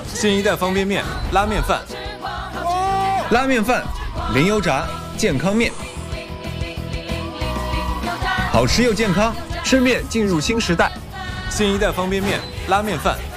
新一代方便面、拉面饭， 拉面饭、零油炸、健康面，好吃又健康， 吃面进入新时代。 新一代方便面、拉面饭。